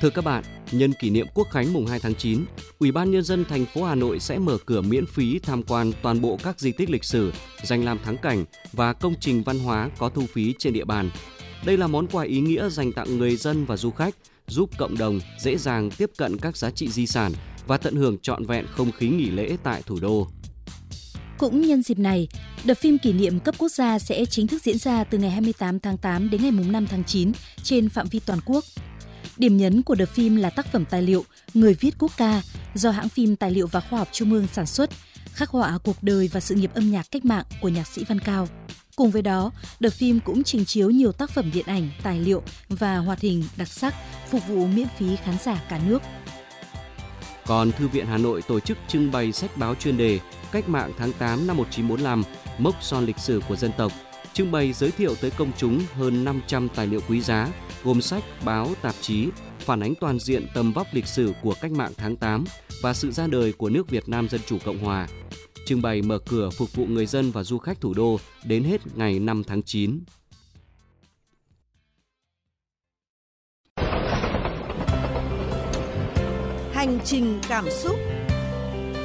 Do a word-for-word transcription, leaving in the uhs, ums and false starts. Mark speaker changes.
Speaker 1: Thưa các bạn, nhân kỷ niệm Quốc khánh mùng hai tháng chín, Ủy ban Nhân dân thành phố Hà Nội sẽ mở cửa miễn phí tham quan toàn bộ các di tích lịch sử, danh lam thắng cảnh và công trình văn hóa có thu phí trên địa bàn. Đây là món quà ý nghĩa dành tặng người dân và du khách, giúp cộng đồng dễ dàng tiếp cận các giá trị di sản và tận hưởng trọn vẹn không khí nghỉ lễ tại thủ đô.
Speaker 2: Cũng nhân dịp này, đợt phim kỷ niệm cấp quốc gia sẽ chính thức diễn ra từ ngày hai mươi tám tháng tám đến ngày năm tháng chín trên phạm vi toàn quốc. Điểm nhấn của đợt phim là tác phẩm tài liệu Người viết quốc ca do hãng phim Tài liệu và Khoa học Trung ương sản xuất, khắc họa cuộc đời và sự nghiệp âm nhạc cách mạng của nhạc sĩ Văn Cao. Cùng với đó, đợt phim cũng trình chiếu nhiều tác phẩm điện ảnh, tài liệu và hoạt hình đặc sắc phục vụ miễn phí khán giả cả nước.
Speaker 1: Còn Thư viện Hà Nội tổ chức trưng bày sách báo chuyên đề Cách mạng tháng tám năm một nghìn chín trăm bốn mươi lăm, mốc son lịch sử của dân tộc, trưng bày giới thiệu tới công chúng hơn năm trăm tài liệu quý giá, gồm sách, báo, tạp chí, phản ánh toàn diện tầm vóc lịch sử của Cách mạng tháng tám và sự ra đời của nước Việt Nam Dân Chủ Cộng Hòa. Trưng bày mở cửa phục vụ người dân và du khách thủ đô đến hết ngày năm tháng chín.
Speaker 3: Hành trình cảm xúc.